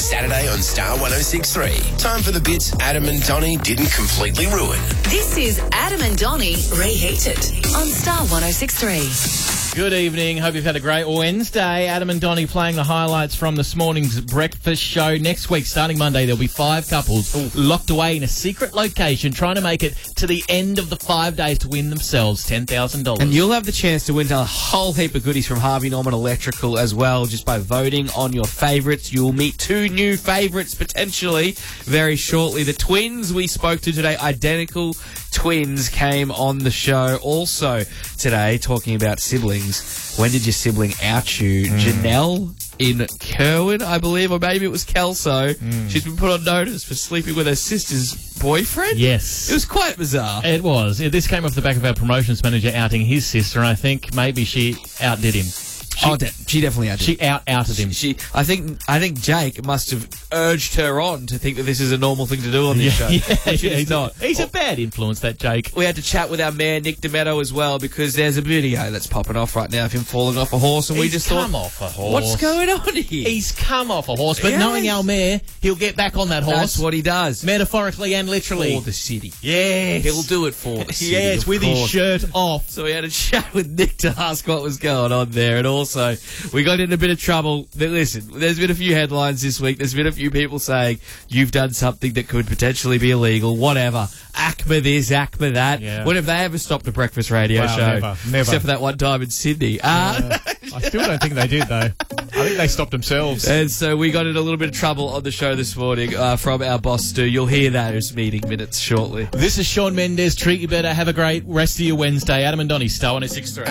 Saturday on Star 106.3. Time for the bits Adam and Donnie didn't completely ruin. This is Adam and Donnie Reheated on Star 106.3. Good evening. Hope you've had a great Wednesday. Adam and Donnie playing the highlights from this morning's breakfast show. Next week, starting Monday, there'll be 5 couples locked away in a secret location trying to make it to the end of the 5 days to win themselves $10,000. And you'll have the chance to win a whole heap of goodies from Harvey Norman Electrical as well, just by voting on your favourites. You'll meet 2 new favourites potentially very shortly. The twins we spoke to today, identical twins, came on the show also today talking about siblings. When did your sibling out you? Janelle in Kerwin, I believe, or maybe it was Kelso. She's been put on notice for sleeping with her sister's boyfriend. Yes. It was quite bizarre. It was. This came off the back of our promotions manager outing his sister, and I think maybe she outdid him. She definitely outdid him. She outed him. I think Jake must have urged her on to think that this is a normal thing to do on this show. He's not. He's a bad influence, that Jake. We had to chat with our mayor, Nick Demetto, as well, because there's a video that's popping off right now of him falling off a horse, and we just thought, come off a horse. What's going on here? He's come off a horse, but knowing our mayor, he'll get back on that horse. That's what he does. Metaphorically and literally. For the city. Yes. He'll do it for the city. Yes, with his shirt off. So we had a chat with Nick to ask what was going on there, and also we got in a bit of trouble. Listen, there's been a few headlines this week. There's been a few people saying you've done something that could potentially be illegal, whatever. ACMA this, ACMA that. Yeah. When have they ever stopped a breakfast radio show? Never. Except for that one time in Sydney. I still don't think they did, though. I think they stopped themselves. And so we got in a little bit of trouble on the show this morning from our boss, Stu. You'll hear those meeting minutes shortly. This is Shawn Mendes. Treat you better. Have a great rest of your Wednesday. Adam and Donnie, Star 106.3.